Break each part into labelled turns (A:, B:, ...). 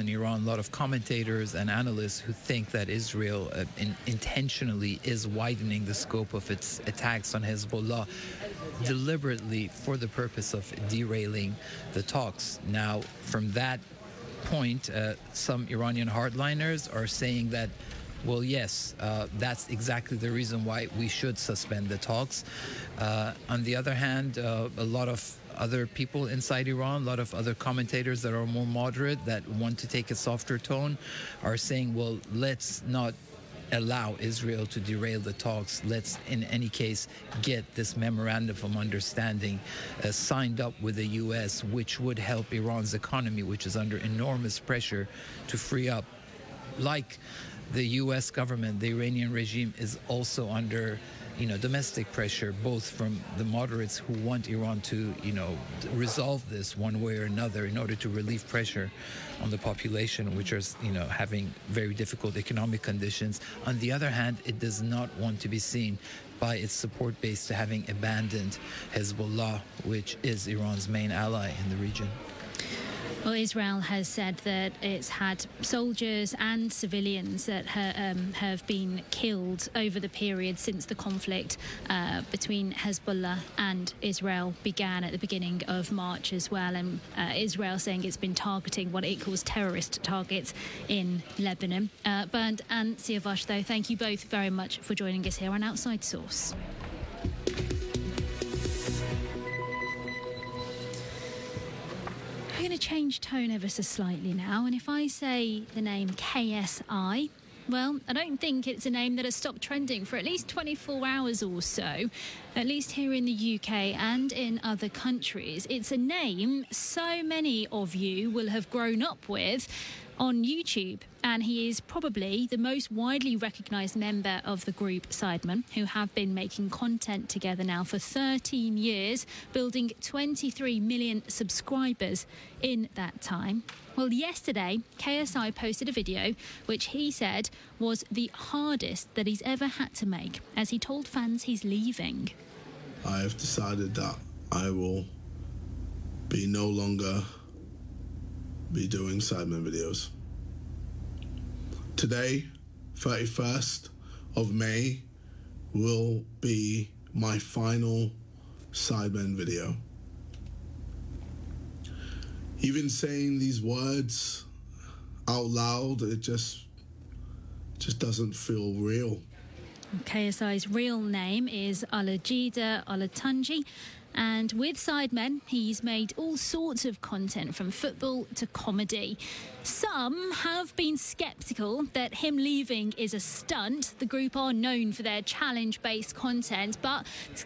A: in Iran, a lot of commentators and analysts who think that Israel intentionally is widening the scope of its attacks on Hezbollah deliberately for the purpose of derailing the talks. Now, from that point, some Iranian hardliners are saying that, well, yes, that's exactly the reason why we should suspend the talks. On the other hand, a lot of other people inside Iran, a lot of other commentators that are more moderate, that want to take a softer tone, are saying, well, let's not allow Israel to derail the talks. Let's, in any case, get this memorandum of understanding signed up with the U.S., which would help Iran's economy, which is under enormous pressure to free up. Like the U.S. government, the Iranian regime is also under domestic pressure, both from the moderates who want Iran to, resolve this one way or another in order to relieve pressure on the population, which are, having very difficult economic conditions. On the other hand, it does not want to be seen by its support base to having abandoned Hezbollah, which is Iran's main ally in the region.
B: Well, Israel has said that it's had soldiers and civilians that have been killed over the period since the conflict between Hezbollah and Israel began at the beginning of March as well. And Israel saying it's been targeting what it calls terrorist targets in Lebanon. Bernd and Siavash, though, thank you both very much for joining us here on Outside Source. I'm going to change tone ever so slightly now, and if I say the name KSI, well, I don't think it's a name that has stopped trending for at least 24 hours or so, at least here in the UK and in other countries. It's a name so many of you will have grown up with on YouTube, and he is probably the most widely recognised member of the group Sidemen, who have been making content together now for 13 years, building 23 million subscribers in that time. Well, yesterday, KSI posted a video which he said was the hardest that he's ever had to make, as he told fans he's leaving.
C: I have decided that I will no longer be doing Sidemen videos. Today, 31st of May, will be my final Sidemen video. Even saying these words out loud, it just doesn't feel real.
B: KSI's real name is Alajida Olatunji, and with Sidemen, he's made all sorts of content from football to comedy. Some have been sceptical that him leaving is a stunt. The group are known for their challenge-based content, but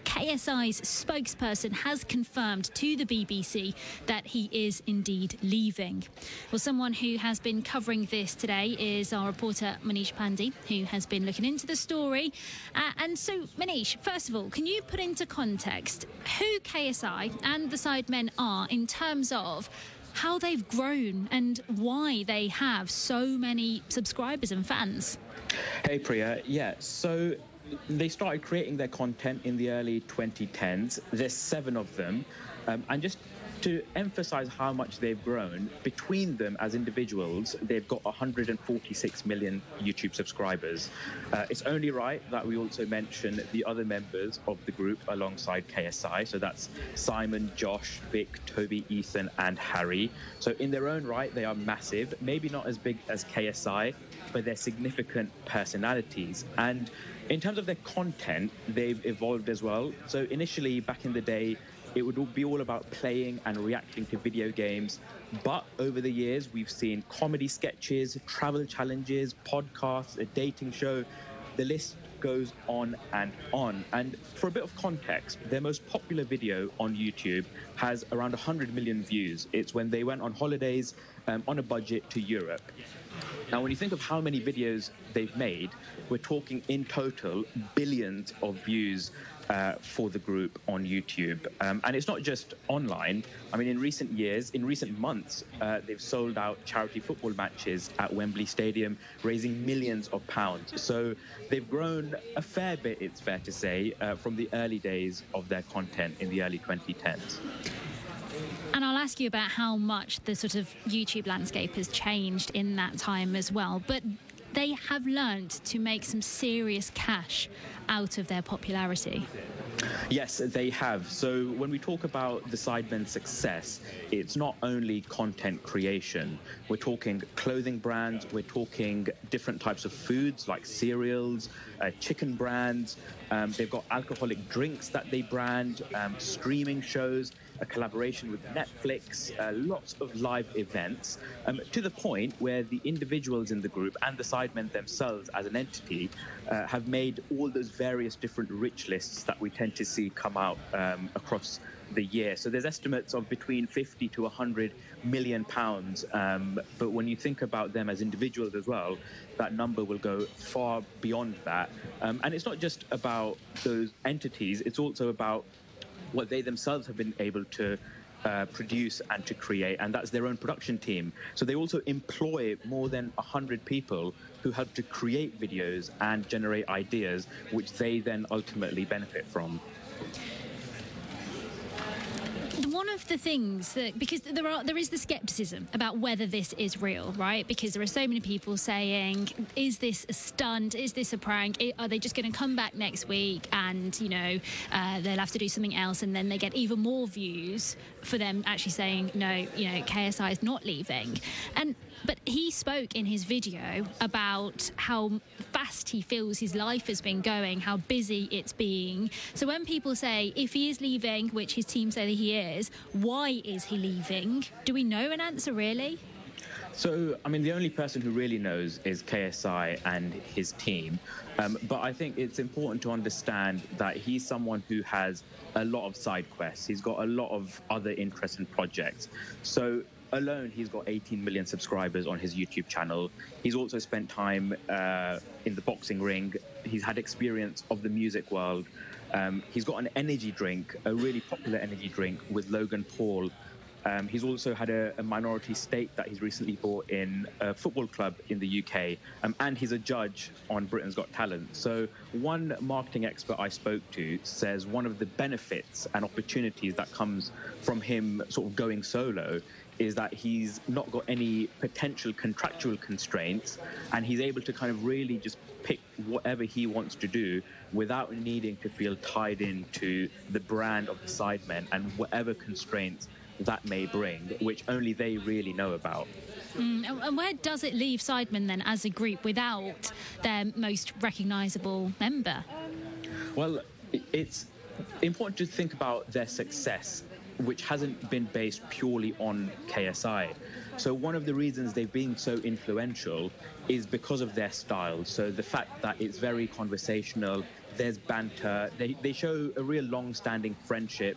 B: KSI's spokesperson has confirmed to the BBC that he is indeed leaving. Well, someone who has been covering this today is our reporter Manish Pandey, who has been looking into the story. And so, Manish, first of all, can you put into context who KSI and the Sidemen are in terms of how they've grown and why they have so many subscribers and fans?
D: Hey, Priya. Yeah, so they started creating their content in the early 2010s. There's 7 of them. And just to emphasize how much they've grown, between them as individuals, they've got 146 million YouTube subscribers. It's only right that we also mention the other members of the group alongside KSI. So that's Simon, Josh, Vic, Toby, Ethan, and Harry. So in their own right, they are massive, maybe not as big as KSI, but they're significant personalities. And in terms of their content, they've evolved as well. So initially, back in the day, it would be all about playing and reacting to video games. But over the years, we've seen comedy sketches, travel challenges, podcasts, a dating show. The list goes on and on. And for a bit of context, their most popular video on YouTube has around 100 million views. It's when they went on holidays on a budget to Europe. Now, when you think of how many videos they've made, we're talking in total billions of views for the group on YouTube. And it's not just online. I mean, in recent years, in recent months, they've sold out charity football matches at Wembley Stadium, raising millions of pounds. So they've grown a fair bit, it's fair to say, from the early days of their content in the early 2010s.
B: And I'll ask you about how much the sort of YouTube landscape has changed in that time as well. But they have learned to make some serious cash out of their popularity.
D: Yes, they have. So when we talk about the Sidemen's success, it's not only content creation. We're talking clothing brands, we're talking different types of foods like cereals, chicken brands. They've got alcoholic drinks that they brand, streaming shows, a collaboration with Netflix, lots of live events, to the point where the individuals in the group and the Sidemen themselves as an entity have made all those various different rich lists that we tend to see come out across the year. So there's estimates of between 50 to 100 million pounds. But when you think about them as individuals as well, that number will go far beyond that. And it's not just about those entities, it's also about what they themselves have been able to produce and to create, and that's their own production team. So they also employ more than 100 people who help to create videos and generate ideas, which they then ultimately benefit from.
B: One of the things that, because there is the skepticism about whether this is real, right? Because there are so many people saying, is this a stunt? Is this a prank? Are they just going to come back next week and, you know, they'll have to do something else, and then they get even more views for them actually saying, no, you know, KSI is not leaving. But he spoke in his video about how fast he feels his life has been going, how busy it's being. So when people say, if he is leaving, which his team say that he is, why is he leaving? Do we know an answer, really?
D: So, I mean, the only person who really knows is KSI and his team. But I think it's important to understand that he's someone who has a lot of side quests. He's got a lot of other interests and projects. So alone, he's got 18 million subscribers on his YouTube channel. He's also spent time in the boxing ring. He's had experience of the music world. He's got an energy drink, a really popular energy drink with Logan Paul. He's also had a minority stake that he's recently bought in a football club in the UK, and he's a judge on Britain's Got Talent. So one marketing expert I spoke to says one of the benefits and opportunities that comes from him sort of going solo is that he's not got any potential contractual constraints, and he's able to kind of really just pick whatever he wants to do without needing to feel tied into the brand of the Sidemen and whatever constraints that may bring, which only they really know about.
B: And where does it leave Sidemen then as a group without their most recognisable member?
D: Well, it's important to think about their success, which hasn't been based purely on KSI. So one of the reasons they've been so influential is because of their style. So the fact that it's very conversational, there's banter, they show a real long-standing friendship,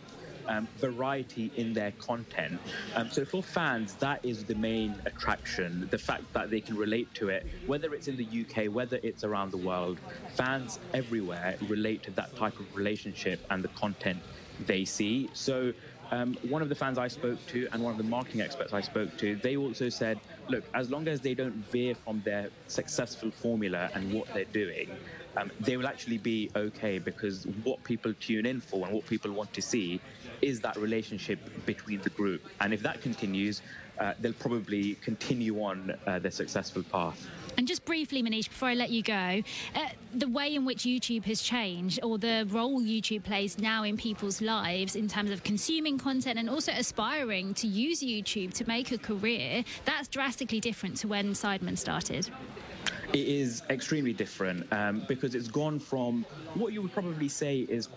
D: variety in their content. So for fans, that is the main attraction, the fact that they can relate to it, whether it's in the UK, whether it's around the world. Fans everywhere relate to that type of relationship and the content they see. So one of the fans I spoke to and one of the marketing experts I spoke to, they also said, look, as long as they don't veer from their successful formula and what they're doing, they will actually be okay, because what people tune in for and what people want to see is that relationship between the group. And if that continues, they'll probably continue on their successful path.
B: And just briefly, Manish, before I let you go, the way in which YouTube has changed, or the role YouTube plays now in people's lives in terms of consuming content and also aspiring to use YouTube to make a career, that's drastically different to when Sidemen started.
D: It is extremely different because it's gone from what you would probably say is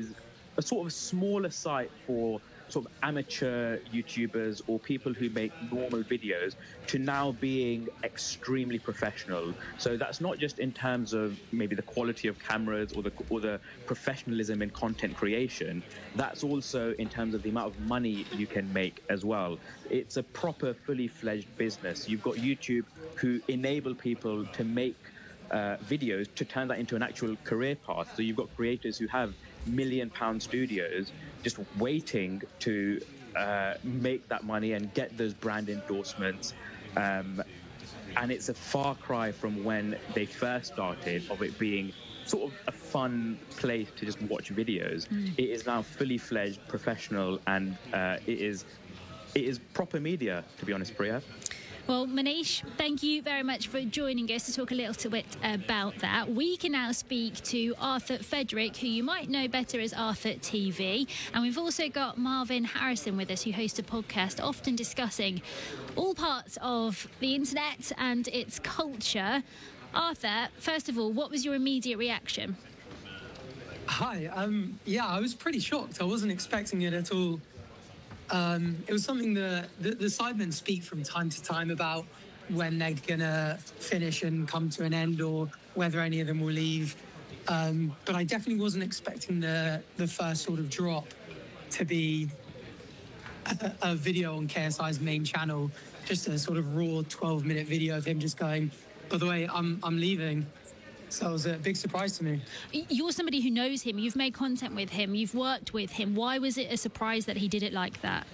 D: a sort of smaller site for sort of amateur YouTubers or people who make normal videos to now being extremely professional. So that's not just in terms of maybe the quality of cameras or the professionalism in content creation. That's also in terms of the amount of money you can make as well. It's a proper, fully fledged business. You've got YouTube who enable people to make videos to turn that into an actual career path. So you've got creators who have £1 million studios just waiting to make that money and get those brand endorsements. And it's a far cry from when they first started, of it being sort of a fun place to just watch videos. It is now fully fledged, professional, and it is it is proper media, to be honest, Priya.
B: Well, Manish, thank you very much for joining us to talk a little bit about that. We can now speak to Arthur Frederick, who you might know better as Arthur TV. And we've also got Marvin Harrison with us, who hosts a podcast often discussing all parts of the internet and its culture. Arthur, first of all, what was your immediate reaction?
E: Hi. I was pretty shocked. I wasn't expecting it at all. It was something the Sidemen speak from time to time about when they're going to finish and come to an end, or whether any of them will leave. But I definitely wasn't expecting the first sort of drop to be a video on KSI's main channel, just a sort of raw 12-minute video of him just going, by the way, I'm leaving. So it was a big surprise to me.
B: You're somebody who knows him. You've made content with him. You've worked with him. Why was it a surprise that he did it like that?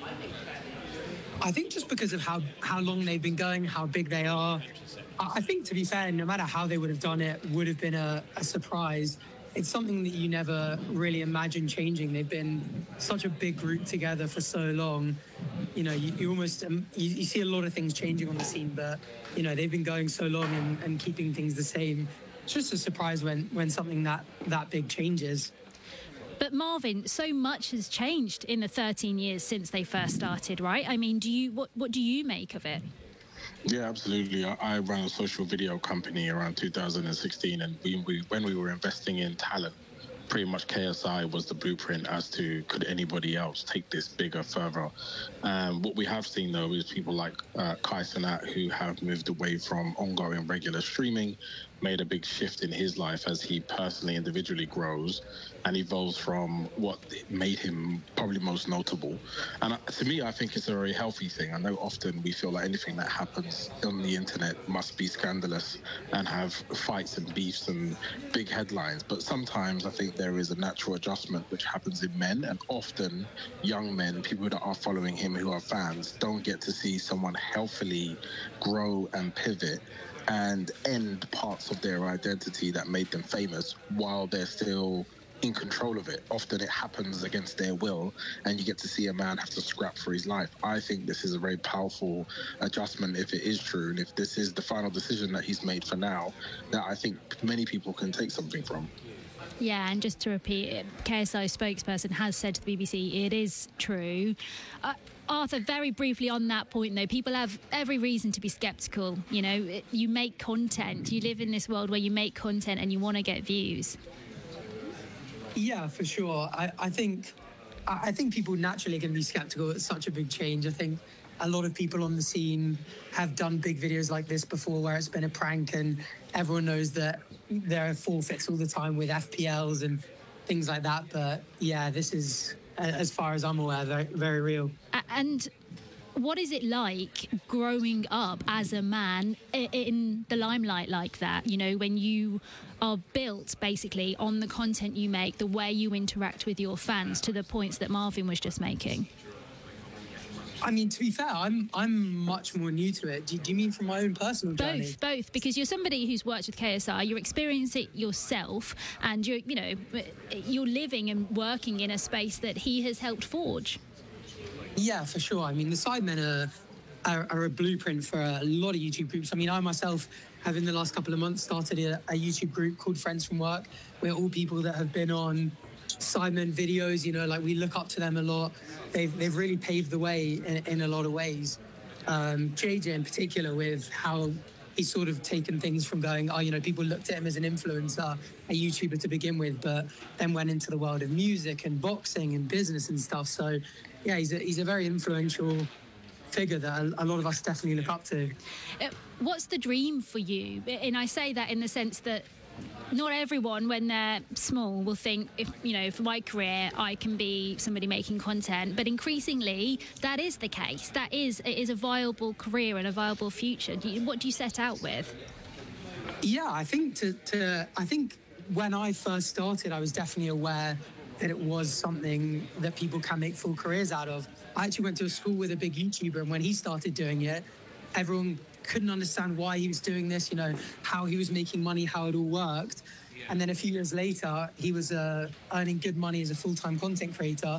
E: I think just because of how long they've been going, how big they are. I think, to be fair, no matter how they would have done it, would have been a surprise. It's something that you never really imagine changing. They've been such a big group together for so long. You know, you almost you see a lot of things changing on the scene, but you know, they've been going so long and keeping things the same. It's just a surprise when something that big changes.
B: But Marvin, so much has changed in the 13 years since they first started, right? I mean, what do you make of it?
F: Yeah, absolutely. I ran a social video company around 2016, and when we were investing in talent, pretty much KSI was the blueprint as to could anybody else take this bigger, further. What we have seen, though, is people like Kai Cenat, who have moved away from ongoing regular streaming, made a big shift in his life as he personally, individually grows and evolves from what made him probably most notable. And to me, I think it's a very healthy thing. I know often we feel like anything that happens on the internet must be scandalous and have fights and beefs and big headlines. But sometimes I think there is a natural adjustment which happens in men, and often young men, people that are following him who are fans, don't get to see someone healthily grow and pivot and end parts of their identity that made them famous while they're still in control of it. Often it happens against their will, and you get to see a man have to scrap for his life. I think this is a very powerful adjustment if it is true, and if this is the final decision that he's made for now, that I think many people can take something from.
B: Yeah, and just to repeat, KSI spokesperson has said to the BBC it is true. Arthur, very briefly on that point, though, people have every reason to be sceptical. You know, you make content. You live in this world where you make content and you want to get views.
E: Yeah, for sure. I think people naturally are going to be skeptical at such a big change. I think a lot of people on the scene have done big videos like this before where it's been a prank, and everyone knows that there are forfeits all the time with FPLs and things like that. But yeah, this is, as far as I'm aware, very, very real.
B: And what is it like growing up as a man in the limelight like that? You know, when you are built basically on the content you make, the way you interact with your fans, to the points that Marvin was just making.
E: I mean, to be fair, I'm much more new to it. Do you mean from my own personal journey?
B: Both, because you're somebody who's worked with KSI, you're experiencing it yourself, and you're living and working in a space that he has helped forge.
E: Yeah, for sure. I mean, the Sidemen are a blueprint for a lot of YouTube groups. I mean, I myself have in the last couple of months started a YouTube group called Friends from Work. We're all people that have been on Sidemen videos, you know, like we look up to them a lot. They've really paved the way in a lot of ways. JJ in particular, with how he's sort of taken things from going, people looked at him as an influencer, a YouTuber to begin with, but then went into the world of music and boxing and business and stuff. So yeah, he's a very influential figure that a lot of us definitely look up to.
B: What's the dream for you? And I say that in the sense that not everyone, when they're small, will think, for my career, I can be somebody making content. But increasingly, that is the case. It is a viable career and a viable future. What do you set out with?
E: Yeah, I think I think when I first started, I was definitely aware that it was something that people can make full careers out of. I actually went to a school with a big YouTuber, and when he started doing it, everyone couldn't understand why he was doing this, how he was making money, how it all worked. And then a few years later, he was earning good money as a full-time content creator.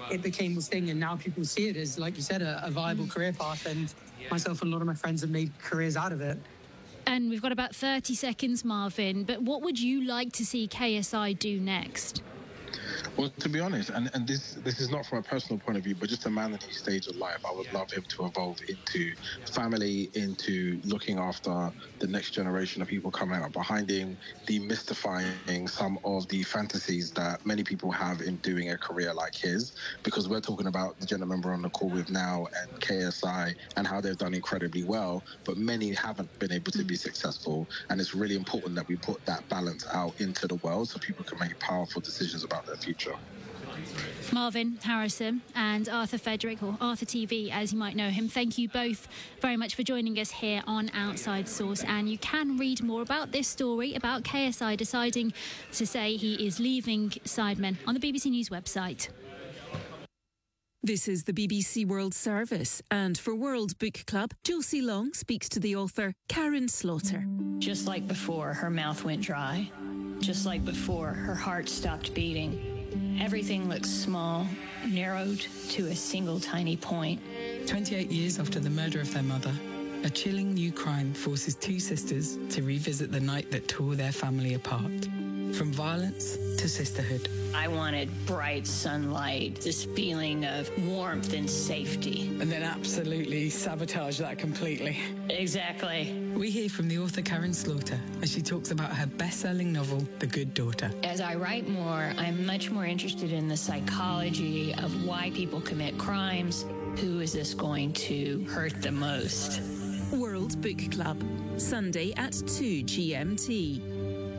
E: it became this thing, and now people see it as, like you said, a viable career path, and myself and a lot of my friends have made careers out of it.
B: And we've got about 30 seconds, Marvin, but what would you like to see KSI do next?
F: Well, to be honest, and this is not from a personal point of view, but just a man in his stage of life, I would love him to evolve into family, into looking after the next generation of people coming up behind him, demystifying some of the fantasies that many people have in doing a career like his, because we're talking about the gentleman we're on the call with now and KSI and how they've done incredibly well, but many haven't been able to be successful, and it's really important that we put that balance out into the world so people can make powerful decisions about their future.
B: Marvin Harrison and Arthur Federick, or Arthur TV as you might know him, thank you both very much for joining us here on Outside Source. And you can read more about this story about KSI deciding to say he is leaving Sidemen on the BBC News website.
G: This is the BBC World Service, and for World Book Club, Josie Long speaks to the author Karen Slaughter.
H: Just like before, her mouth went dry. Just like before, her heart stopped beating. Everything looks small, narrowed to a single tiny point.
I: 28 years after the murder of their mother, a chilling new crime forces two sisters to revisit the night that tore their family apart. From violence to sisterhood.
H: I wanted bright sunlight, this feeling of warmth and safety.
I: And then absolutely sabotage that completely.
H: Exactly.
I: We hear from the author Karen Slaughter as she talks about her best-selling novel, The Good Daughter.
H: As I write more, I'm much more interested in the psychology of why people commit crimes. Who is this going to hurt the most?
G: World Book Club, Sunday at 2 GMT.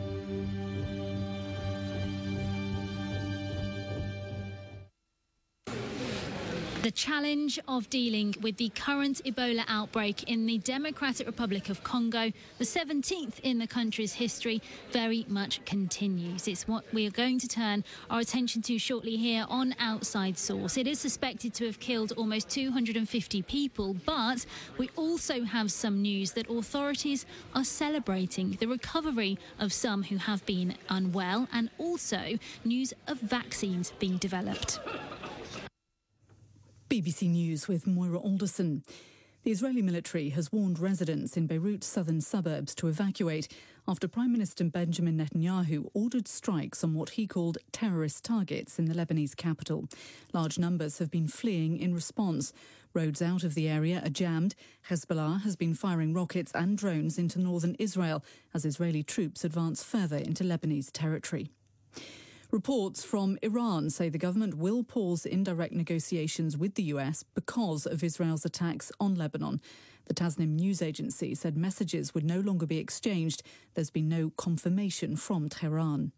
B: The challenge of dealing with the current Ebola outbreak in the Democratic Republic of Congo, the 17th in the country's history, very much continues. It's what we are going to turn our attention to shortly here on Outside Source. It is suspected to have killed almost 250 people, but we also have some news that authorities are celebrating the recovery of some who have been unwell, and also news of vaccines being developed.
J: BBC News with Moira Alderson. The Israeli military has warned residents in Beirut's southern suburbs to evacuate after Prime Minister Benjamin Netanyahu ordered strikes on what he called terrorist targets in the Lebanese capital. Large numbers have been fleeing in response. Roads out of the area are jammed. Hezbollah has been firing rockets and drones into northern Israel as Israeli troops advance further into Lebanese territory. Reports from Iran say the government will pause indirect negotiations with the US because of Israel's attacks on Lebanon. The Tasnim news agency said messages would no longer be exchanged. There's been no confirmation from Tehran.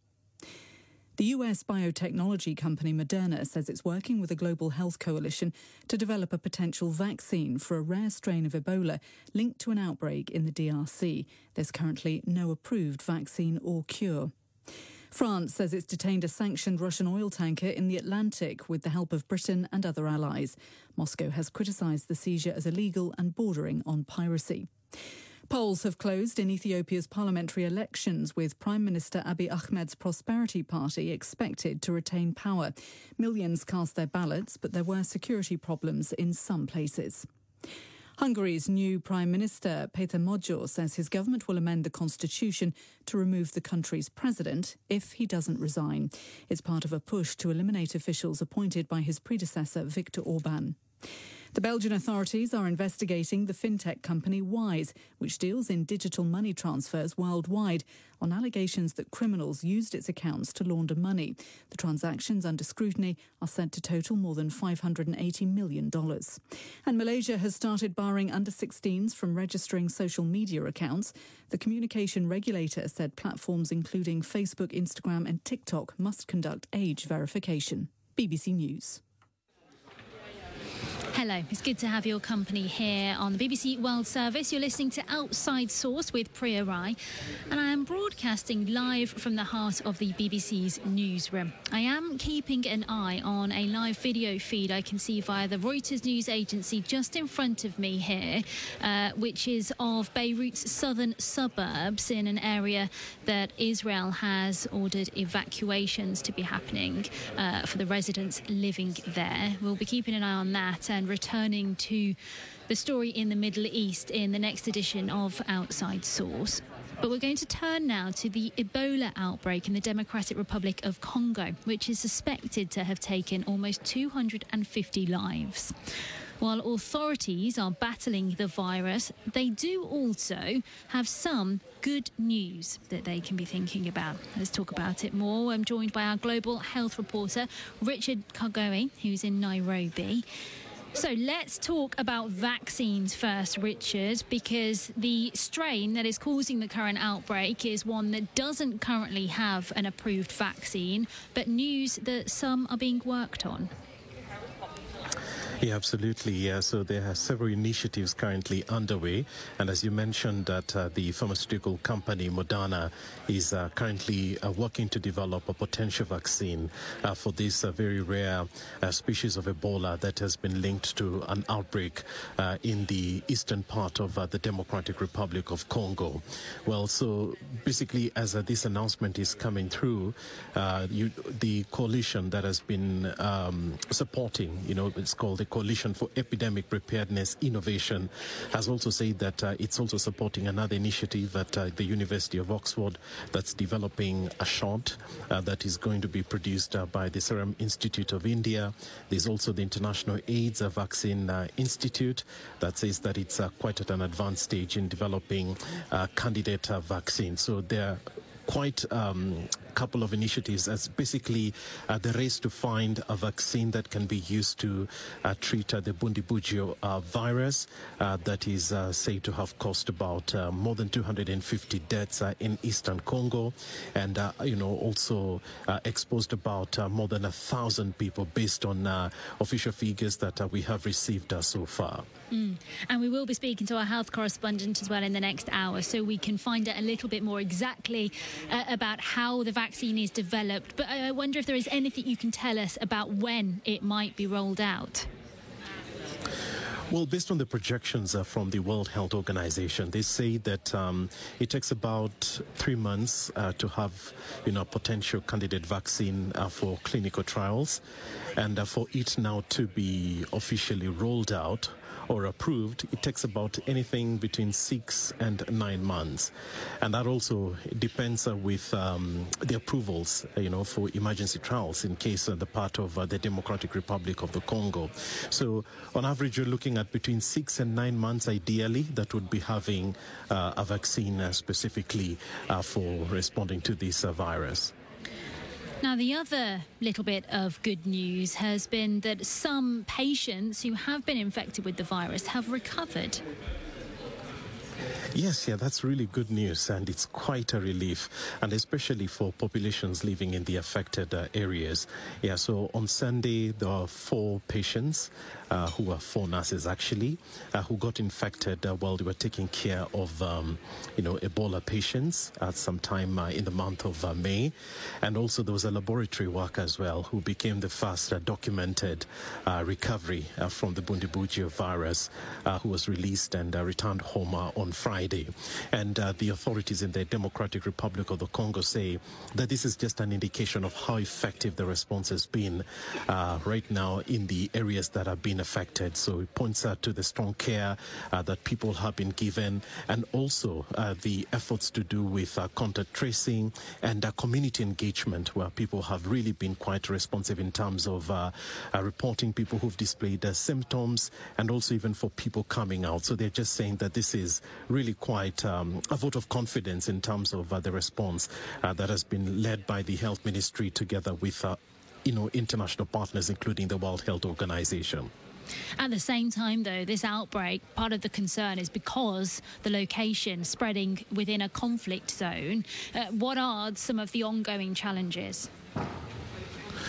J: The US biotechnology company Moderna says it's working with a global health coalition to develop a potential vaccine for a rare strain of Ebola linked to an outbreak in the DRC. There's currently no approved vaccine or cure. France says it's detained a sanctioned Russian oil tanker in the Atlantic with the help of Britain and other allies. Moscow has criticised the seizure as illegal and bordering on piracy. Polls have closed in Ethiopia's parliamentary elections, with Prime Minister Abiy Ahmed's Prosperity Party expected to retain power. Millions cast their ballots, but there were security problems in some places. Hungary's new Prime Minister, Peter Magyar, says his government will amend the constitution to remove the country's president if he doesn't resign. It's part of a push to eliminate officials appointed by his predecessor, Viktor Orban. The Belgian authorities are investigating the fintech company Wise, which deals in digital money transfers worldwide, on allegations that criminals used its accounts to launder money. The transactions under scrutiny are said to total more than $580 million. And Malaysia has started barring under-16s from registering social media accounts. The communication regulator said platforms including Facebook, Instagram and TikTok must conduct age verification. BBC News.
B: Hello, it's good to have your company here on the BBC World Service. You're listening to Outside Source with Priya Rai, and I am broadcasting live from the heart of the BBC's newsroom. I am keeping an eye on a live video feed I can see via the Reuters news agency just in front of me here, which is of Beirut's southern suburbs in an area that Israel has ordered evacuations to be happening for the residents living there. We'll be keeping an eye on that and returning to the story in the Middle East in the next edition of Outside Source. But we're going to turn now to the Ebola outbreak in the Democratic Republic of Congo, which is suspected to have taken almost 250 lives. While authorities are battling the virus, they do also have some good news that they can be thinking about. Let's talk about it more. I'm joined by our global health reporter, Richard Kagoe, who's in Nairobi. So let's talk about vaccines first, Richard, because the strain that is causing the current outbreak is one that doesn't currently have an approved vaccine, but news that some are being worked on.
K: Yeah, absolutely. Yeah, so there are several initiatives currently underway, and as you mentioned, that the pharmaceutical company Moderna is currently working to develop a potential vaccine for this very rare species of Ebola that has been linked to an outbreak in the eastern part of the Democratic Republic of Congo. Well, so basically, as this announcement is coming through, the coalition that has been supporting, it's called the Coalition for Epidemic Preparedness Innovation, has also said that it's also supporting another initiative at the University of Oxford that's developing a shot that is going to be produced by the Serum Institute of India. There's also the International AIDS Vaccine Institute that says that it's quite at an advanced stage in developing candidate vaccines. So they're quite couple of initiatives as basically the race to find a vaccine that can be used to treat the Bundibugyo virus that is said to have caused about more than 250 deaths in eastern Congo, and also exposed about more than 1,000 people based on official figures that we have received so far.
B: And we will be speaking to our health correspondent as well in the next hour, so we can find out a little bit more exactly about how the vaccine is developed. But I wonder if there is anything you can tell us about when it might be rolled out.
K: Well, based on the projections from the World Health Organization, they say that it takes about 3 months to have, a potential candidate vaccine for clinical trials, and for it now to be officially rolled out or approved, it takes about anything between 6 and 9 months. And that also depends with the approvals, for emergency trials in case the part of the Democratic Republic of the Congo. So on average, you're looking at between 6 and 9 months, ideally, that would be having a vaccine specifically for responding to this virus.
B: Now, the other little bit of good news has been that some patients who have been infected with the virus have recovered.
K: Yes, that's really good news, and it's quite a relief, and especially for populations living in the affected areas. Yeah, so on Sunday, there are 4 patients who were 4 nurses actually, who got infected while they were taking care of, Ebola patients at some time in the month of May. And also there was a laboratory worker as well who became the first documented recovery from the Bundibugyo virus, who was released and returned home on Friday. And the authorities in the Democratic Republic of the Congo say that this is just an indication of how effective the response has been right now in the areas that have been affected. So it points out to the strong care that people have been given, and also the efforts to do with contact tracing and community engagement, where people have really been quite responsive in terms of reporting people who've displayed symptoms, and also even for people coming out. So they're just saying that this is really quite a vote of confidence in terms of the response that has been led by the Health Ministry together with international partners, including the World Health Organization.
B: At the same time, though, this outbreak, part of the concern is because the location spreading within a conflict zone. What are some of the ongoing challenges?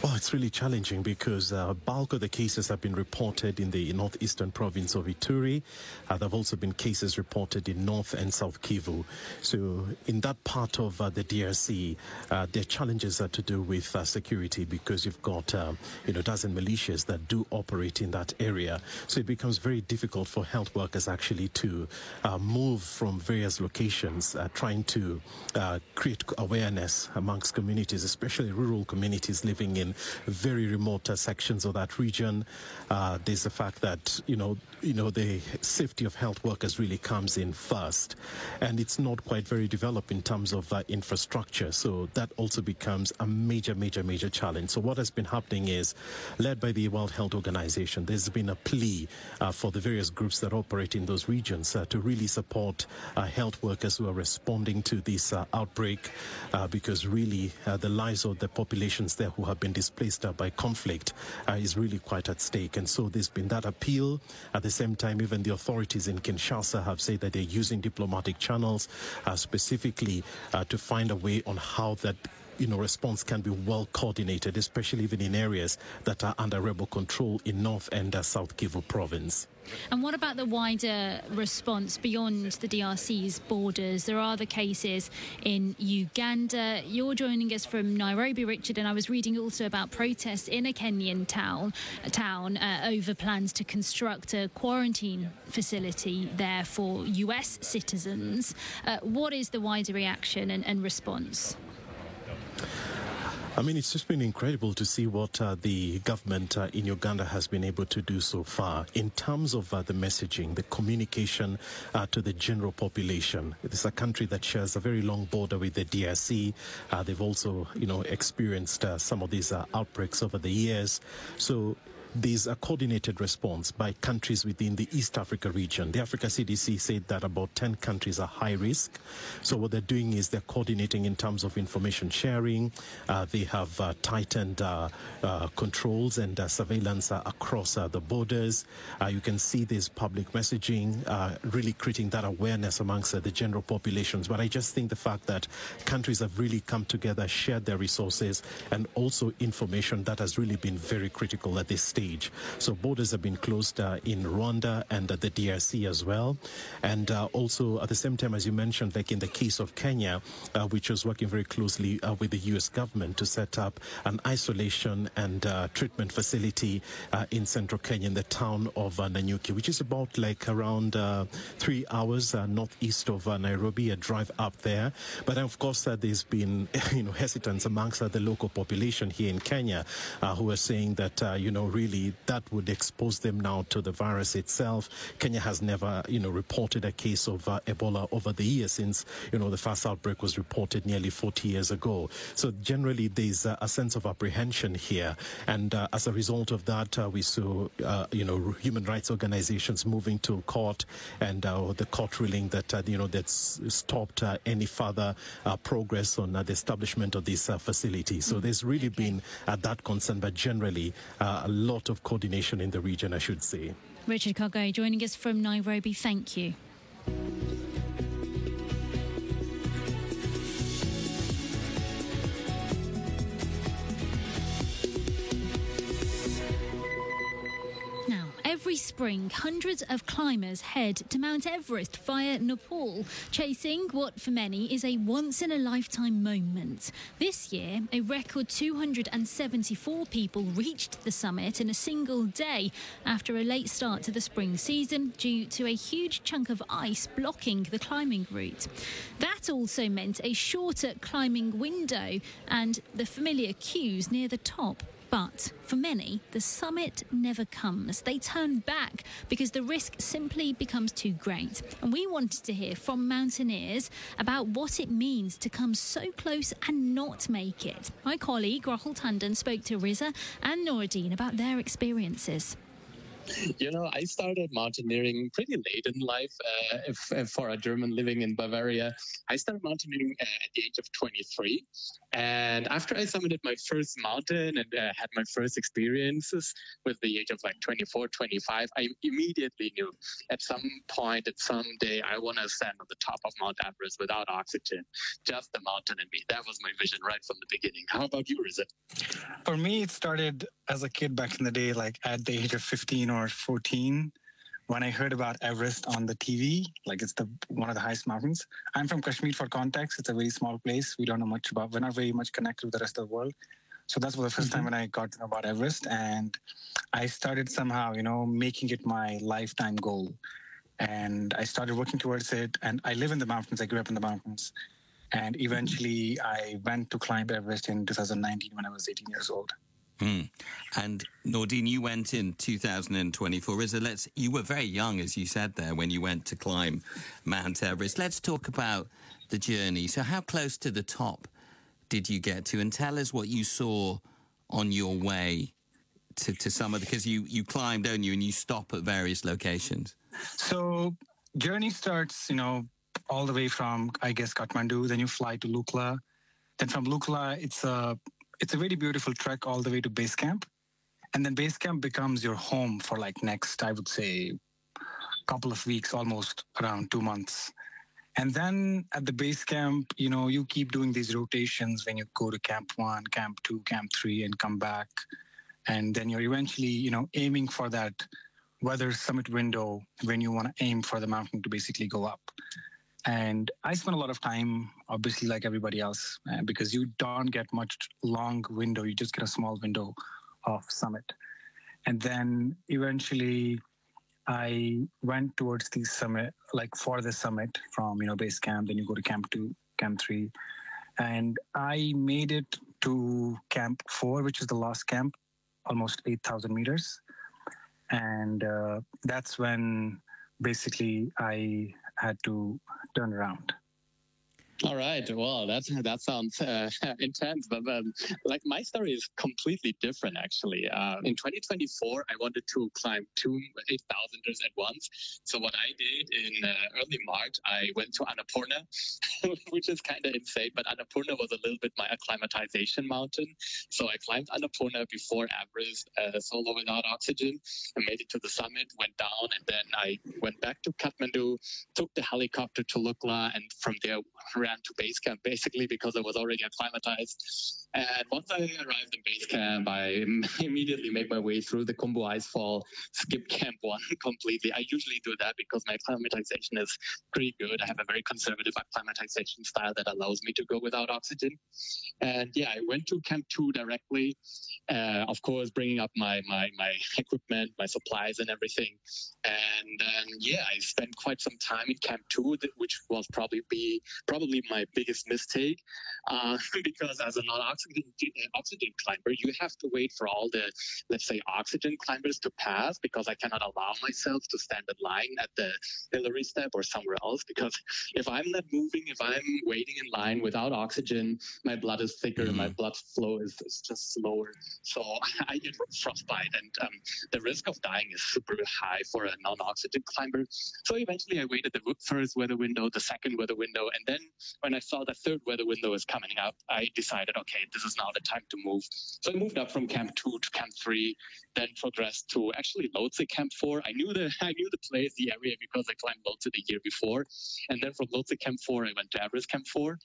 K: Well, it's really challenging because bulk of the cases have been reported in the northeastern province of Ituri. There have also been cases reported in North and South Kivu. So in that part of the DRC, there are challenges to do with security because you've got, dozen militias that do operate in that area. So it becomes very difficult for health workers actually to move from various locations, trying to create awareness amongst communities, especially rural communities living in very remote sections of that region. There's the fact that, the safety of health workers really comes in first. And it's not quite very developed in terms of infrastructure. So that also becomes a major challenge. So what has been happening is, led by the World Health Organization, there's been a plea for the various groups that operate in those regions to really support health workers who are responding to this outbreak, because really the lives of the populations there who have been displaced by conflict is really quite at stake. And so there's been that appeal. At the same time, even the authorities in Kinshasa have said that they're using diplomatic channels specifically to find a way on how that response can be well coordinated, especially even in areas that are under rebel control in North and South Kivu province.
B: And what about the wider response beyond the DRC's borders? There are other cases in Uganda. You're joining us from Nairobi, Richard, and I was reading also about protests in a Kenyan town over plans to construct a quarantine facility there for US citizens. What is the wider reaction and response?
K: I mean, it's just been incredible to see what the government in Uganda has been able to do so far in terms of the messaging, the communication to the general population. It is a country that shares a very long border with the DRC. They've also, experienced some of these outbreaks over the years. So there's a coordinated response by countries within the East Africa region. The Africa CDC said that about 10 countries are high risk. So what they're doing is they're coordinating in terms of information sharing. They have tightened controls and surveillance across the borders. You can see this public messaging really creating that awareness amongst the general populations. But I just think the fact that countries have really come together, shared their resources, and also information that has really been very critical at this stage. So borders have been closed in Rwanda and the DRC as well. And also at the same time, as you mentioned, like in the case of Kenya, which was working very closely with the US government to set up an isolation and treatment facility in central Kenya in the town of Nanyuki, which is about like around 3 hours northeast of Nairobi, a drive up there. But of course, there's been hesitance amongst the local population here in Kenya who are saying that, really that would expose them now to the virus itself. Kenya has never, reported a case of Ebola over the years since, the first outbreak was reported nearly 40 years ago. So generally, there's a sense of apprehension here. And as a result of that, we saw, human rights organizations moving to court and the court ruling that, that's stopped any further progress on the establishment of this facility. So there's really been that concern, but generally a lot of coordination in the region, I should say.
B: Richard Kogai joining us from Nairobi. Thank you. Every spring, hundreds of climbers head to Mount Everest via Nepal, chasing what for many is a once-in-a-lifetime moment. This year, a record 274 people reached the summit in a single day after a late start to the spring season due to a huge chunk of ice blocking the climbing route. That also meant a shorter climbing window and the familiar queues near the top. But for many, the summit never comes. They turn back because the risk simply becomes too great. And we wanted to hear from mountaineers about what it means to come so close and not make it. My colleague Rahul Tandon spoke to Riza and Noureddin about their experiences.
L: I started mountaineering pretty late in life. If for a German living in Bavaria, I started mountaineering at the age of 23. And after I summited my first mountain and had my first experiences with the age of like 24, 25, I immediately knew at some point, at some day, I want to stand on the top of Mount Everest without oxygen, just the mountain and me. That was my vision right from the beginning. How about you, Riza?
M: For me, it started as a kid back in the day, like at the age of 15 or 14, when I heard about Everest on the TV, like it's one of the highest mountains. I'm from Kashmir, for context. It's a very small place. We don't know much about, we're not very much connected with the rest of the world. So that was the first time when I got to know about Everest. And I started somehow, making it my lifetime goal. And I started working towards it. And I live in the mountains. I grew up in the mountains. And eventually I went to climb Everest in 2019 when I was 18 years old.
N: And Nordine, you went in 2024. Riza, you were very young, as you said there, when you went to climb Mount Everest. Let's talk about the journey. So how close to the top did you get to? And tell us what you saw on your way to some of the, because you climb, don't you, and you stop at various locations.
M: So journey starts, all the way from, I guess, Kathmandu. Then you fly to Lukla. Then from Lukla, it's a very beautiful trek all the way to base camp. And then base camp becomes your home for like next, I would say, couple of weeks, almost around 2 months. And then at the base camp, you keep doing these rotations when you go to camp 1, camp 2, camp 3, and come back. And then you're eventually, aiming for that weather summit window when you want to aim for the mountain to basically go up. And I spent a lot of time, obviously, like everybody else, because you don't get much long window. You just get a small window of summit. And then eventually I went towards the summit, like for the summit from, base camp. Then you go to camp 2, camp 3. And I made it to camp 4, which is the last camp, almost 8,000 meters. And that's when basically I had to turn around.
L: All right. Well, that sounds intense, but like my story is completely different, actually. In 2024, I wanted to climb 2 8,000ers at once. So what I did in early March, I went to Annapurna, which is kind of insane, but Annapurna was a little bit my acclimatization mountain. So I climbed Annapurna before Everest, solo without oxygen, and made it to the summit, went down, and then I went back to Kathmandu, took the helicopter to Lukla, and from there ran to base camp, basically, because I was already acclimatized. And once I arrived in base camp, I immediately made my way through the Khumbu Icefall, skip camp 1 completely. I usually do that because my acclimatization is pretty good. I have a very conservative acclimatization style that allows me to go without oxygen. And yeah, I went to camp 2 directly, of course, bringing up my equipment, my supplies and everything. And then, I spent quite some time in camp 2, which was probably my biggest mistake, because as a non-oxygen climber, you have to wait for all the, let's say, oxygen climbers to pass, because I cannot allow myself to stand in line at the Hillary step or somewhere else, because if I'm not moving, if I'm waiting in line without oxygen, my blood is thicker, my blood flow is just slower. So I get frostbite, and the risk of dying is super high for a non-oxygen climber. So eventually I waited the first weather window, the second weather window, and then when I saw the third weather window is coming up, I decided, okay, this is now the time to move. So I moved up from camp 2 to camp 3, then progressed to actually Lhotse camp 4. I knew the place, the area, because I climbed Lhotse the year before. And then from Lhotse camp 4, I went to Everest camp 4.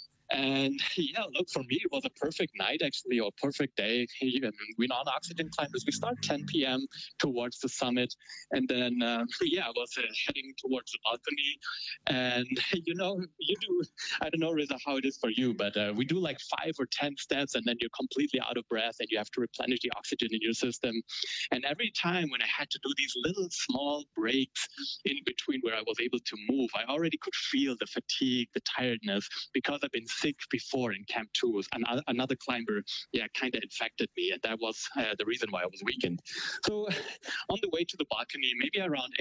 L: And for me, it was a perfect night, actually, or perfect day. We non-oxygen climbers, we start 10 p.m. towards the summit. And then, I was heading towards the balcony. And, you do, I don't know, Riza, how it is for you, but we do like 5 or 10 steps, and then you're completely out of breath, and you have to replenish the oxygen in your system. And every time when I had to do these little small breaks in between where I was able to move, I already could feel the fatigue, the tiredness, because I've been sick before in Camp 2. Another climber, kind of infected me, and that was the reason why I was weakened. So on the way to the balcony, maybe around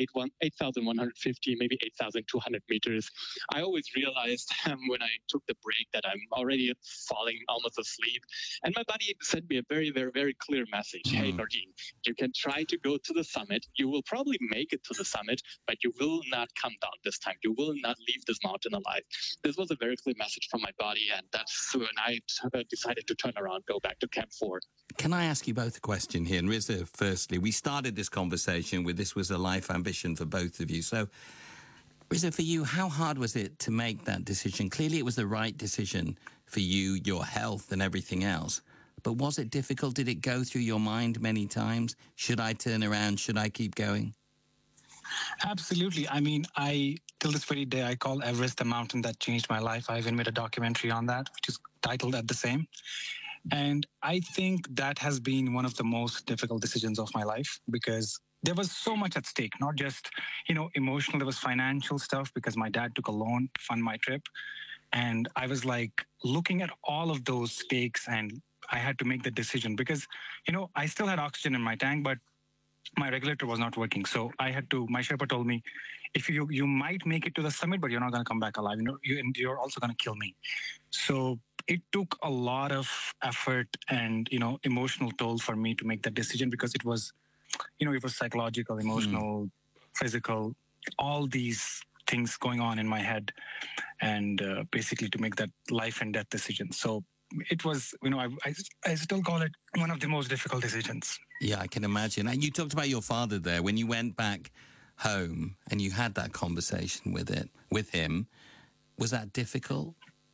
L: 8,150, maybe 8,200 meters, I always realized when I took the break that I'm already falling almost asleep. And my body sent me a very, very, very clear message. Hey, Nordine, you can try to go to the summit. You will probably make it to the summit, but you will not come down this time. You will not leave this mountain alive. This was a very clear message from my body, and that's when I decided to turn around, go back to Camp 4.
N: Can I ask you both a question here? And Riza, firstly, we started this conversation with this was a life ambition for both of you. So, Riza, for you, how hard was it to make that decision? Clearly it was the right decision for you, your health and everything else. But was it difficult? Did it go through your mind many times? Should I turn around? Should I keep going?
M: Absolutely. I mean, till this very day, I call Everest the mountain that changed my life. I even made a documentary on that, which is titled at the same. And I think that has been one of the most difficult decisions of my life because there was so much at stake, not just, emotional, there was financial stuff because my dad took a loan to fund my trip. And I was like looking at all of those stakes and I had to make the decision because, I still had oxygen in my tank, but my regulator was not working. So my Sherpa told me, if you might make it to the summit, but you're not going to come back alive. You're also going to kill me. So it took a lot of effort and, emotional toll for me to make that decision because it was, it was psychological, emotional, physical, all these things going on in my head and basically to make that life and death decision. So it was, I still call it one of the most difficult decisions.
N: Yeah, I can imagine. And you talked about your father there. When you went back home and you had that conversation with him, was that difficult?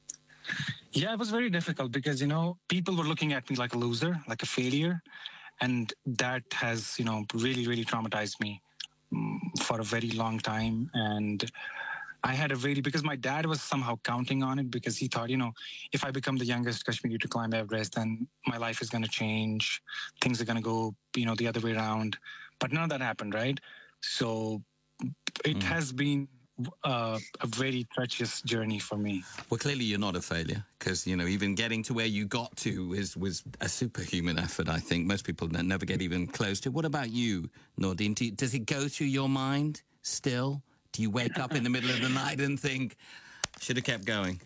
M: Yeah, it was very difficult because, people were looking at me like a loser, like a failure. And that has, really, really traumatized me for a very long time. And I had because my dad was somehow counting on it because he thought, if I become the youngest Kashmiri to climb Everest, then my life is going to change. Things are going to go, the other way around. But none of that happened, right? So it has been a very treacherous journey for me.
N: Well, clearly you're not a failure because, even getting to where you got to was a superhuman effort, I think. Most people never get even close to it. What about you, Nordine? Does it go through your mind still? Do you wake up in the middle of the night and think, should have kept going?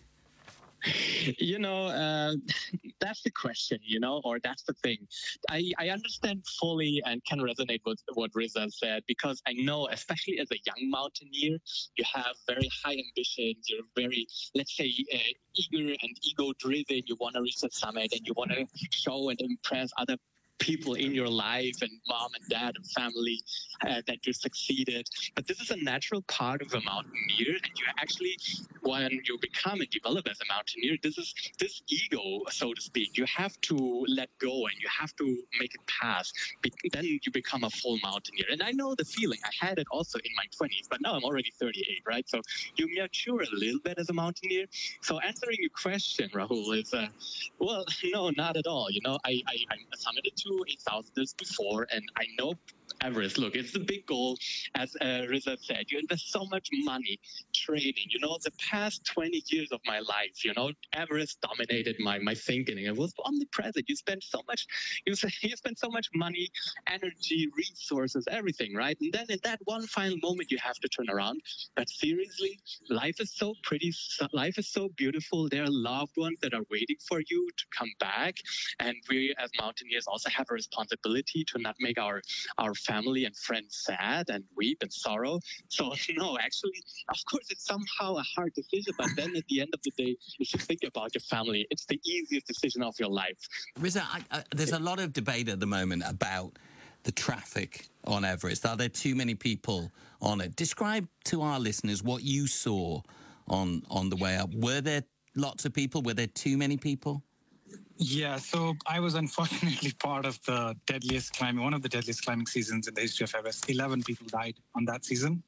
L: That's the question, or that's the thing. I understand fully and can resonate with what Riza said because I know, especially as a young mountaineer, you have very high ambitions. You're very, let's say, eager and ego-driven. You want to reach the summit and you want to show and impress other people in your life and mom and dad and family that you succeeded. But this is a natural part of a mountaineer. And you actually, when you become and develop as a mountaineer, this ego, so to speak, you have to let go and you have to make it pass. Then you become a full mountaineer. And I know the feeling. I had it also in my 20s, but now I'm already 38, right? So you mature a little bit as a mountaineer. So answering your question, Rahul, is, well, no, not at all. I summited to 8,000 before, and I know Everest. Look, it's the big goal. As Riza said, you invest so much money training. The past 20 years of my life, Everest dominated my thinking. It was omnipresent. You spend so much, you spend so much money, energy, resources, everything, right? And then in that one final moment, you have to turn around. But seriously, life is so pretty. Life is so beautiful. There are loved ones that are waiting for you to come back. And we as mountaineers also have a responsibility to not make our family and friends sad and weep and sorrow. So, no, actually, of course, it's somehow a hard decision, but then at the end of the day, you should think about your family. It's the easiest decision of your life.
N: Riza, there's a lot of debate at the moment about the traffic on Everest. Are there too many people on it? Describe to our listeners what you saw on the way up. Were there lots of people? Were there too many people?
M: Yeah, so I was unfortunately part of the deadliest climbing, one of the deadliest climbing seasons in the history of Everest. 11 people died on that season.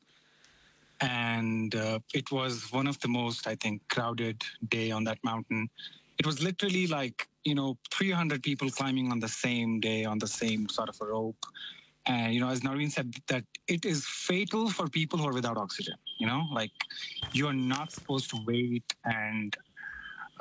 M: And it was one of the most, I think, crowded day on that mountain. It was literally like, 300 people climbing on the same day, on the same sort of a rope. And, as Noreen said, that it is fatal for people who are without oxygen, like you're not supposed to wait and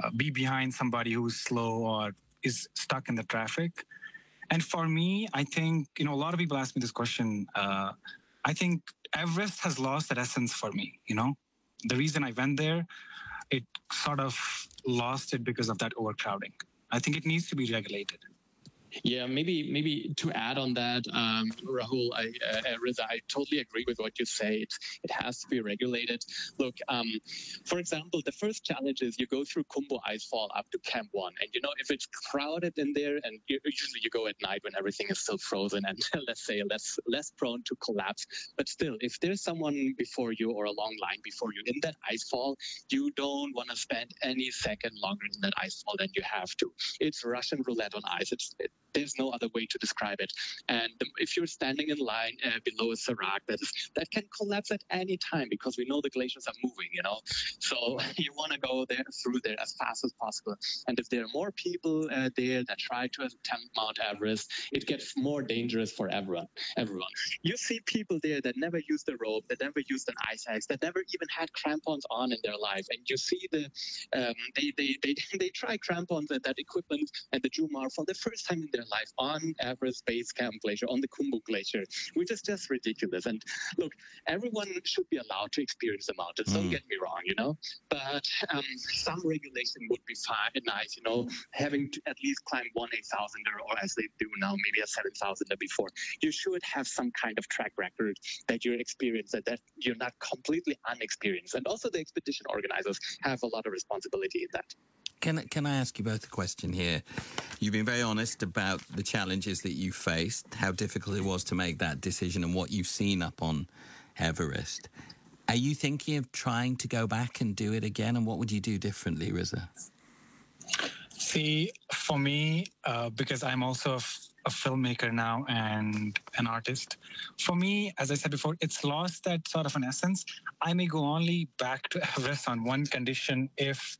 M: be behind somebody who's slow or is stuck in the traffic. And for me, I think, a lot of people ask me this question. I think Everest has lost that essence for me, The reason I went there, it sort of lost it because of that overcrowding. I think it needs to be regulated.
L: Yeah, maybe to add on that, Rahul, Riza, I totally agree with what you say. It has to be regulated. Look, for example, the first challenge is you go through Khumbu Icefall up to Camp 1. And, if it's crowded in there, and usually you go at night when everything is still frozen and, let's say, less prone to collapse. But still, if there's someone before you or a long line before you in that icefall, you don't want to spend any second longer in that icefall than you have to. It's Russian roulette on ice. There's no other way to describe it. And if you're standing in line below a serac, that can collapse at any time because we know the glaciers are moving, So you want to go through there as fast as possible. And if there are more people there that try to attempt Mount Everest, it gets more dangerous for everyone. You see people there that never used a rope, that never used an ice axe, that never even had crampons on in their life. And you see they try crampons and that equipment and the Jumar for the first time in their life on Everest Base Camp Glacier, on the Khumbu Glacier, which is just ridiculous. And look, everyone should be allowed to experience the mountains. Don't get me wrong, But some regulation would be nice, having to at least climb one 8,000er, or as they do now, maybe a 7,000er before. You should have some kind of track record that you're experienced, that you're not completely unexperienced. And also the expedition organizers have a lot of responsibility in that.
N: Can I ask you both a question here? You've been very honest about the challenges that you faced, how difficult it was to make that decision and what you've seen up on Everest. Are you thinking of trying to go back and do it again? And what would you do differently, Riza?
M: See, for me, because I'm also a filmmaker now and an artist, for me, as I said before, it's lost that sort of an essence. I may go only back to Everest on one condition: if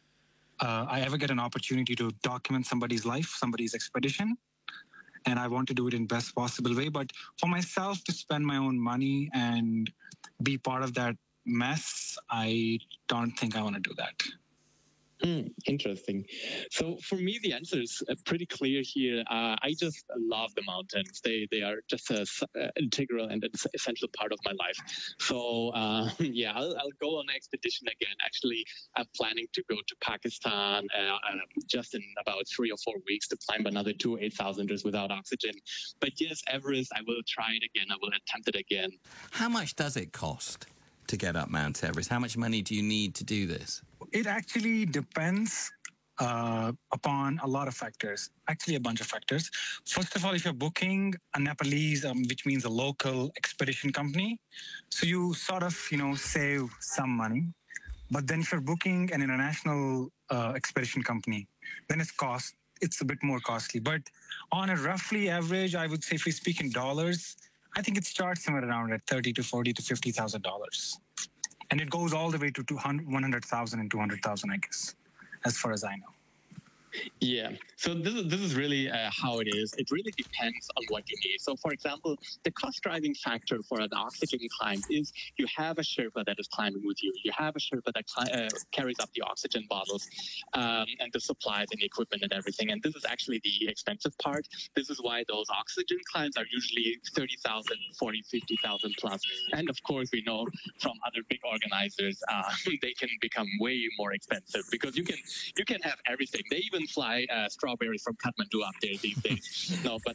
M: I ever get an opportunity to document somebody's life, somebody's expedition, and I want to do it in best possible way. But for myself to spend my own money and be part of that mess, I don't think I want to do that.
L: Interesting. So for me, the answer is pretty clear here. I just love the mountains. They are just an integral and essential part of my life. So I'll go on an expedition again. Actually, I'm planning to go to Pakistan just in about 3 or 4 weeks to climb another 2 8,000ers without oxygen. But yes, Everest, I will try it again. I will attempt it again.
N: How much does it cost to get up Mount Everest? How much money do you need to do this?
M: It actually depends upon a lot of factors, actually a bunch of factors. First of all, if you're booking a Nepalese, which means a local expedition company, so you sort of, save some money. But then if you're booking an international expedition company, then it's a bit more costly. But on a roughly average, I would say if we speak in dollars, I think it starts somewhere around at $30,000 to $40,000 to $50,000. And it goes all the way to 100,000 and 200,000, I guess, as far as I know.
L: Yeah, so this is really how it is. It really depends on what you need. So, for example, the cost driving factor for an oxygen climb is you have a Sherpa that is climbing with you. You have a Sherpa that carries up the oxygen bottles and the supplies and the equipment and everything. And this is actually the expensive part. This is why those oxygen climbs are usually 30,000, 40, 50,000 plus. And of course, we know from other big organizers, they can become way more expensive because you can have everything. They even fly strawberries from Kathmandu up there these days. No, but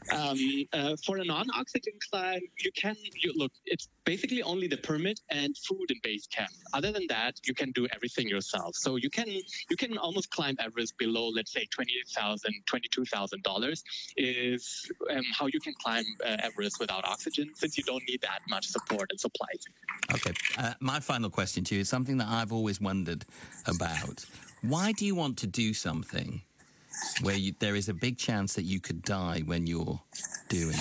L: for a non-oxygen climb, look, it's basically only the permit and food in base camp. Other than that, you can do everything yourself. So you can almost climb Everest below, let's say, $20,000, $22,000 is how you can climb Everest without oxygen, since you don't need that much support and supplies.
N: Okay, my final question to you is something that I've always wondered about. Why do you want to do something where there is a big chance that you could die when you're doing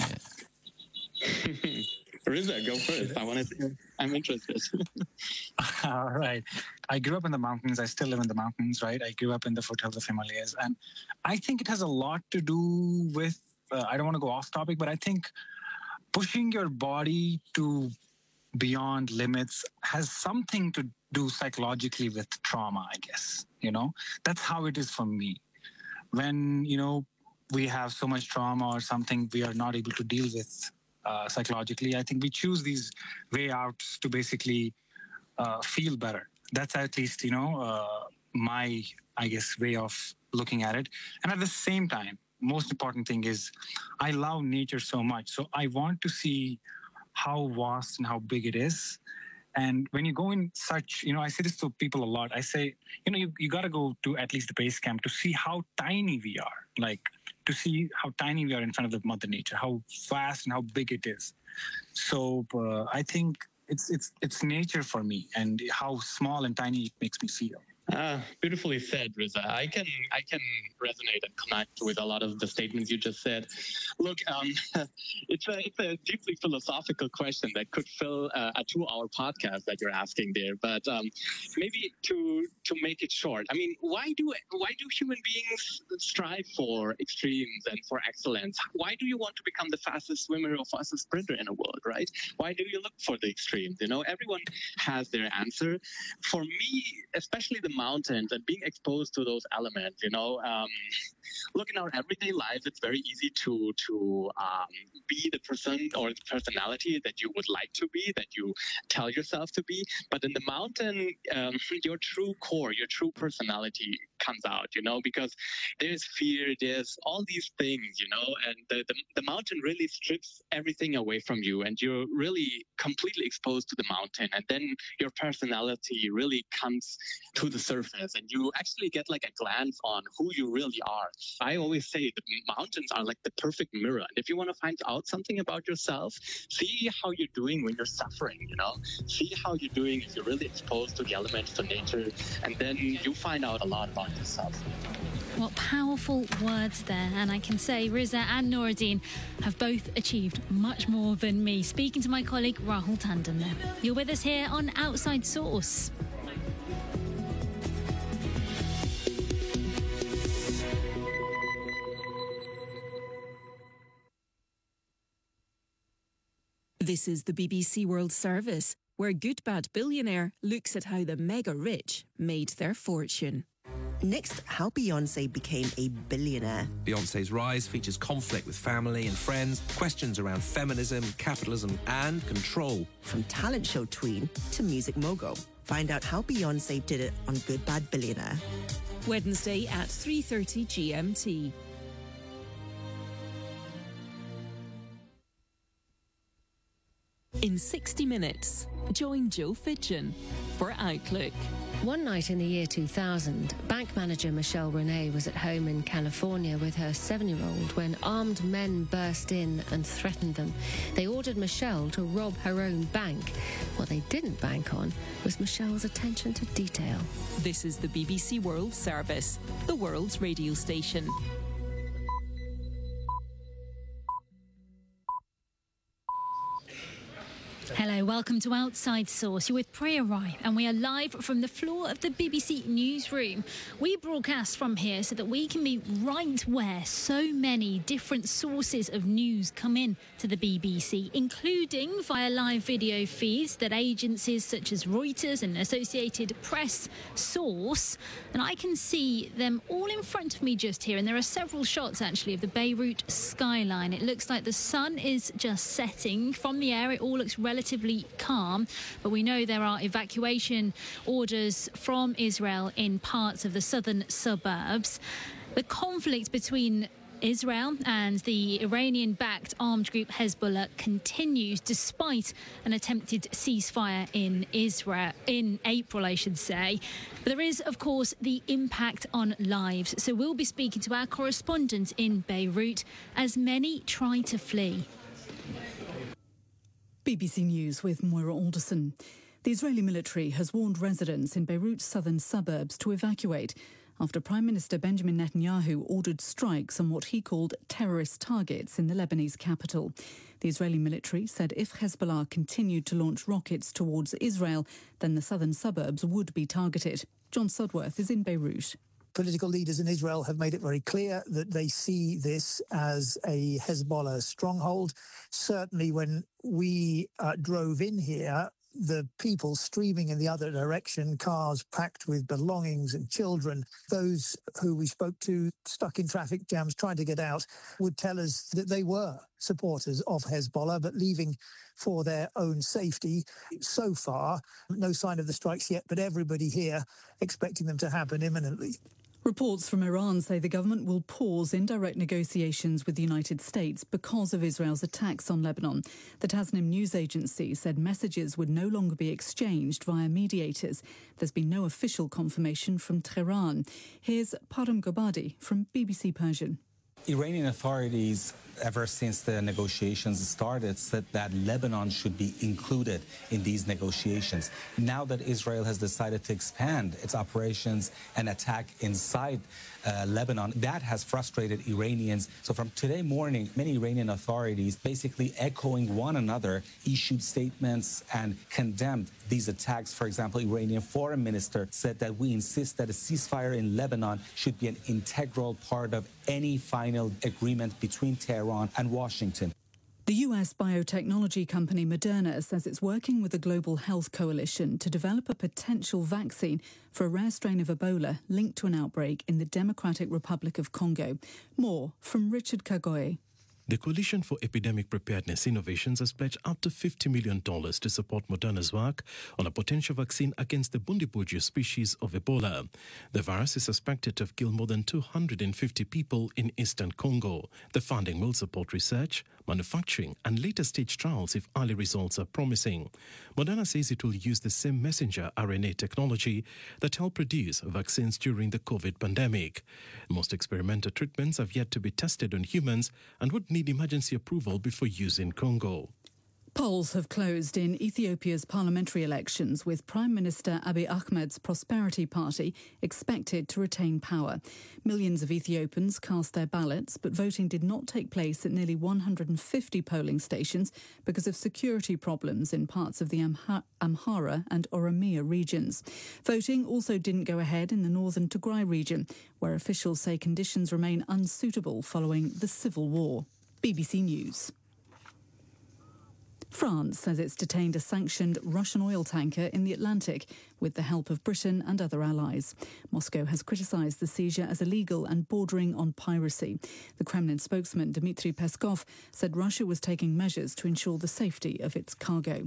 N: it?
L: Riza, go first. I'm interested.
M: All right. I grew up in the mountains. I still live in the mountains, right? I grew up in the foothills of Himalayas. And I think it has a lot to do with, I don't want to go off topic, but I think pushing your body to beyond limits has something to do psychologically with trauma, I guess. That's how it is for me. When, we have so much trauma or something we are not able to deal with psychologically, I think we choose these way outs to basically feel better. That's at least, my, I guess, way of looking at it. And at the same time, most important thing is I love nature so much. So I want to see how vast and how big it is. And when you go in such, I say this to people a lot. I say, you got to go to at least the base camp to see how tiny we are, to see how tiny we are in front of the Mother Nature, how vast and how big it is. So I think it's nature for me and how small and tiny it makes me feel.
L: Beautifully said, Riza. I can resonate and connect with a lot of the statements you just said. Look, it's a deeply philosophical question that could fill a 2-hour podcast that you're asking there. But maybe to make it short, I mean, why do human beings strive for extremes and for excellence? Why do you want to become the fastest swimmer or fastest sprinter in the world, right? Why do you look for the extremes? Everyone has their answer. For me, especially the mountains and being exposed to those elements, look, in our everyday lives, it's very easy to be the person or the personality that you would like to be, that you tell yourself to be. But in the mountain, your true core, your true personality comes out, because there's fear, there's all these things, and the mountain really strips everything away from you, and you're really completely exposed to the mountain, and then your personality really comes to the surface, and you actually get like a glance on who you really are. I always say the mountains are like the perfect mirror, and if you want to find out something about yourself, see how you're doing when you're suffering, see how you're doing if you're really exposed to the elements, to nature, and then you find out a lot about yourself.
B: What powerful words there. And I can say Riza and Noureddin have both achieved much more than me. Speaking to my colleague Rahul Tandon there. You're with us here on Outside Source.
G: This is the BBC World Service, where Good Bad Billionaire looks at how the mega rich made their fortune.
O: Next, how Beyoncé became a billionaire.
P: Beyoncé's rise features conflict with family and friends, questions around feminism, capitalism and control.
O: From talent show tween to music mogul. Find out how Beyoncé did it on Good Bad Billionaire.
G: Wednesday at 3:30 GMT. In 60 minutes, join Joe Fitchin for Outlook.
Q: One night in the year 2000, bank manager Michelle Renee was at home in California with her 7-year-old when armed men burst in and threatened them. They ordered Michelle to rob her own bank. What they didn't bank on was Michelle's attention to detail.
G: This is the BBC World Service, the world's radio station.
B: Hello, welcome to Outside Source. You're with Priya Rai, and we are live from the floor of the BBC newsroom. We broadcast from here so that we can be right where so many different sources of news come in to the BBC, including via live video feeds that agencies such as Reuters and Associated Press source. And I can see them all in front of me just here, and there are several shots actually of the Beirut skyline. It looks like the sun is just setting. From the air, it all looks relatively calm, but we know there are evacuation orders from Israel in parts of the southern suburbs. The conflict between Israel and the Iranian-backed armed group Hezbollah continues despite an attempted ceasefire in April, I should say. But there is, of course, the impact on lives. So we'll be speaking to our correspondent in Beirut as many try to flee.
J: BBC News with Moira Alderson. The Israeli military has warned residents in Beirut's southern suburbs to evacuate after Prime Minister Benjamin Netanyahu ordered strikes on what he called terrorist targets in the Lebanese capital. The Israeli military said if Hezbollah continued to launch rockets towards Israel, then the southern suburbs would be targeted. John Sudworth is in Beirut.
R: Political leaders in Israel have made it very clear that they see this as a Hezbollah stronghold. Certainly when we drove in here, the people streaming in the other direction, cars packed with belongings and children, those who we spoke to stuck in traffic jams trying to get out, would tell us that they were supporters of Hezbollah, but leaving for their own safety. So far, no sign of the strikes yet, but everybody here expecting them to happen imminently.
J: Reports from Iran say the government will pause indirect negotiations with the United States because of Israel's attacks on Lebanon. The Tasnim news agency said messages would no longer be exchanged via mediators. There's been no official confirmation from Tehran. Here's Param Gobadi from BBC Persian.
S: Iranian authorities, ever since the negotiations started, said that Lebanon should be included in these negotiations. Now that Israel has decided to expand its operations and attack inside Lebanon, that has frustrated Iranians. So from today morning, many Iranian authorities, basically echoing one another, issued statements and condemned these attacks. For example, Iranian foreign minister said that we insist that a ceasefire in Lebanon should be an integral part of any final agreement between Tehran and Washington.
J: The US biotechnology company Moderna says it's working with the Global Health Coalition to develop a potential vaccine for a rare strain of Ebola linked to an outbreak in the Democratic Republic of Congo. More from Richard Kagoye.
K: The Coalition for Epidemic Preparedness Innovations has pledged up to $50 million to support Moderna's work on a potential vaccine against the Bundibugyo species of Ebola. The virus is suspected to have killed more than 250 people in eastern Congo. The funding will support research, manufacturing and later-stage trials if early results are promising. Moderna says it will use the same messenger RNA technology that helped produce vaccines during the COVID pandemic. Most experimental treatments have yet to be tested on humans and would need emergency approval before use in Congo.
J: Polls have closed in Ethiopia's parliamentary elections, with Prime Minister Abiy Ahmed's Prosperity Party expected to retain power. Millions of Ethiopians cast their ballots, but voting did not take place at nearly 150 polling stations because of security problems in parts of the Amhara and Oromia regions. Voting also didn't go ahead in the northern Tigray region, where officials say conditions remain unsuitable following the civil war. BBC News. France says it's detained a sanctioned Russian oil tanker in the Atlantic with the help of Britain and other allies. Moscow has criticised the seizure as illegal and bordering on piracy. The Kremlin spokesman Dmitry Peskov said Russia was taking measures to ensure the safety of its cargo.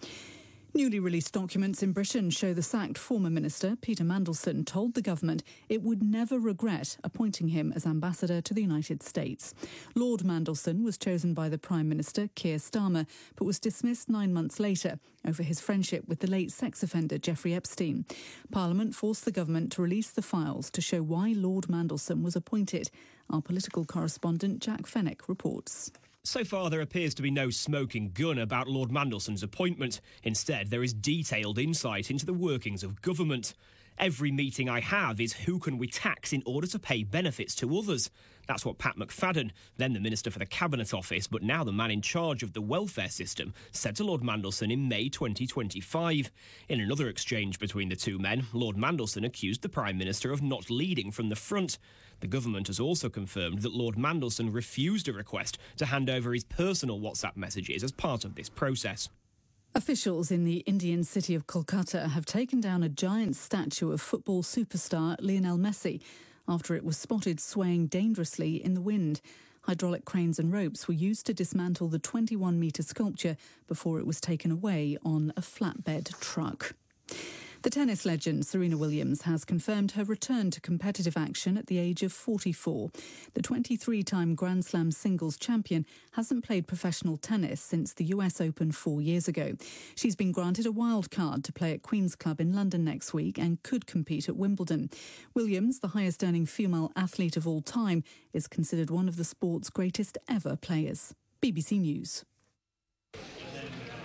J: Newly released documents in Britain show the sacked former minister, Peter Mandelson, told the government it would never regret appointing him as ambassador to the United States. Lord Mandelson was chosen by the Prime Minister, Keir Starmer, but was dismissed 9 months later over his friendship with the late sex offender Jeffrey Epstein. Parliament forced the government to release the files to show why Lord Mandelson was appointed. Our political correspondent Jack Fenwick reports.
T: So far, there appears to be no smoking gun about Lord Mandelson's appointment. Instead, there is detailed insight into the workings of government. Every meeting I have is who can we tax in order to pay benefits to others. That's what Pat McFadden, then the Minister for the Cabinet Office, but now the man in charge of the welfare system, said to Lord Mandelson in May 2025. In another exchange between the two men, Lord Mandelson accused the Prime Minister of not leading from the front. The government has also confirmed that Lord Mandelson refused a request to hand over his personal WhatsApp messages as part of this process.
J: Officials in the Indian city of Kolkata have taken down a giant statue of football superstar Lionel Messi after it was spotted swaying dangerously in the wind. Hydraulic cranes and ropes were used to dismantle the 21-metre sculpture before it was taken away on a flatbed truck. The tennis legend Serena Williams has confirmed her return to competitive action at the age of 44. The 23-time Grand Slam singles champion hasn't played professional tennis since the US Open 4 years ago. She's been granted a wild card to play at Queen's Club in London next week and could compete at Wimbledon. Williams, the highest-earning female athlete of all time, is considered one of the sport's greatest ever players. BBC News.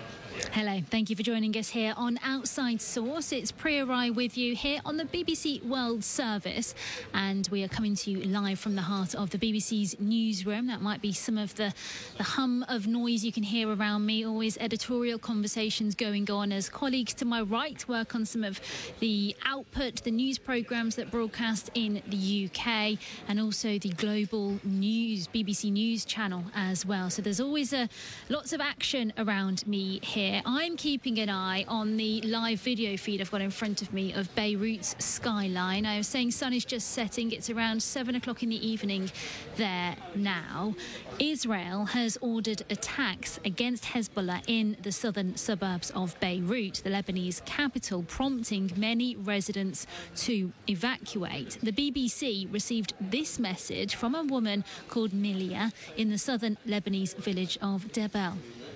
B: Hello, thank you for joining us here on Outside Source. It's Priya Rai with you here on the BBC World Service, and we are coming to you live from the heart of the BBC's newsroom. That might be some of the hum of noise you can hear around me. Always editorial conversations going on as colleagues to my right work on some of the output, the news programmes that broadcast in the UK, and also the global news, BBC News channel as well. So there's always lots of action around me here. I'm keeping an eye on the live video feed I've got in front of me of Beirut's skyline. I was saying sun is just setting. It's around 7 o'clock in the evening there now. Israel has ordered attacks against Hezbollah in the southern suburbs of Beirut, the Lebanese capital, prompting many residents to evacuate. The BBC received this message from a woman called Milia in the southern Lebanese village of Debel.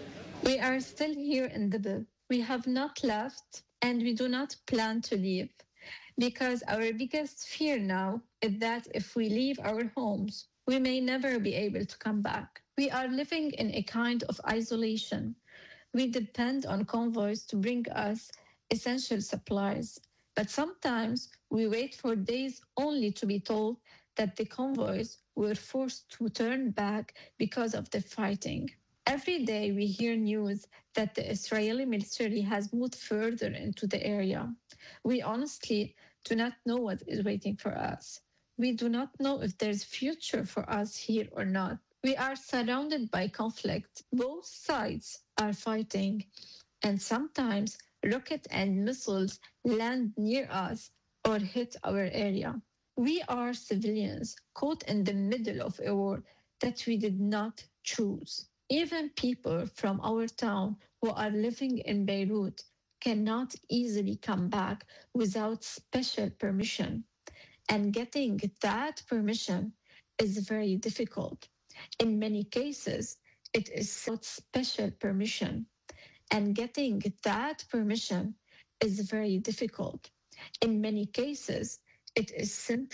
U: We are still here in Debel. We have not left, and we do not plan to leave, because our biggest fear now is that if we leave our homes, we may never be able to come back. We are living in a kind of isolation. We depend on convoys to bring us essential supplies, but sometimes we wait for days only to be told that the convoys were forced to turn back because of the fighting. Every day we hear news that the Israeli military has moved further into the area. We honestly do not know what is waiting for us. We do not know if there's a future for us here or not. We are surrounded by conflict. Both sides are fighting, and sometimes rockets and missiles land near us or hit our area. We are civilians caught in the middle of a war that we did not choose. Even people from our town who are living in Beirut cannot easily come back without special permission. And getting that permission is very difficult. In many cases, it is without special permission. And getting that permission is very difficult. In many cases, it is simply